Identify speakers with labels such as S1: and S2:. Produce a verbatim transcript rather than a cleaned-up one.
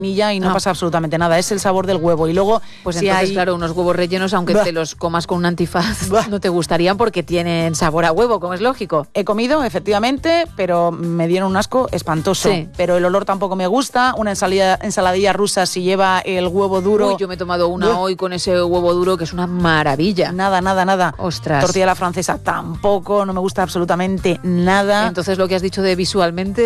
S1: y no
S2: ah.
S1: pasa absolutamente nada, es el sabor del huevo. Y luego,
S2: pues
S1: si
S2: entonces,
S1: hay...
S2: claro, unos huevos rellenos, aunque bah. te los comas con un antifaz, bah. no te gustarían porque tienen sabor a huevo, como es lógico.
S1: He comido, efectivamente, pero me dieron un asco espantoso.
S2: Sí.
S1: Pero el olor tampoco me gusta. Una ensalada, ensaladilla rusa si lleva el huevo duro.
S2: Uy, yo me he tomado una hoy con ese huevo duro que es una maravilla.
S1: Nada, nada, nada.
S2: Ostras.
S1: Tortilla a la francesa tampoco, no me gusta absolutamente nada.
S2: Entonces, lo que has dicho de visualmente